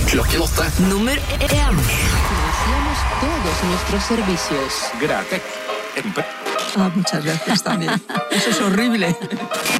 Klokken 8. Nummer 1. Financiamos todos nuestros servicios. Gracias. Muchas gracias también. Eso es horrible.